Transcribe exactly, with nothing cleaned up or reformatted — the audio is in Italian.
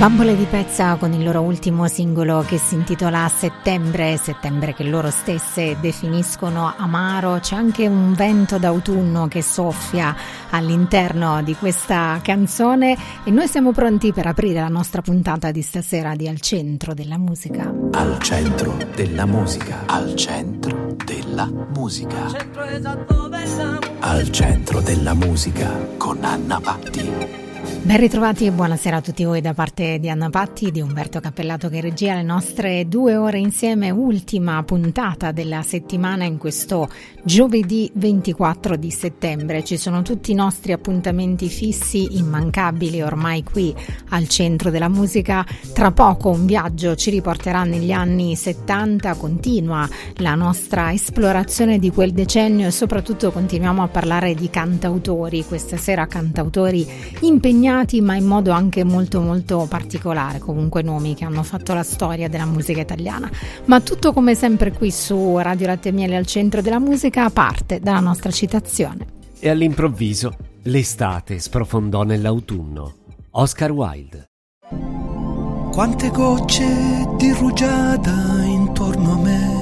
Bambole di Pezza con il loro ultimo singolo che si intitola Settembre, settembre che loro stesse definiscono amaro. C'è anche un vento d'autunno che soffia all'interno di questa canzone e noi siamo pronti per aprire la nostra puntata di stasera di Al Centro della Musica. Al centro della musica, al centro della musica, al centro della musica con Anna Patti. Ben ritrovati e buonasera a tutti voi da parte di Anna Patti, di Umberto Cappellato che regia le nostre due ore insieme, ultima puntata della settimana in questo giovedì ventiquattro di settembre. Ci sono tutti i nostri appuntamenti fissi, immancabili ormai qui al centro della musica. Tra poco un viaggio ci riporterà negli anni settanta, continua la nostra esplorazione di quel decennio e soprattutto continuiamo a parlare di cantautori, questa sera cantautori impegnati ma in modo anche molto molto particolare, comunque nomi che hanno fatto la storia della musica italiana. Ma tutto come sempre qui su Radio Latte e Miele al centro della musica parte dalla nostra citazione. E all'improvviso l'estate sprofondò nell'autunno. Oscar Wilde. Quante gocce di rugiada intorno a me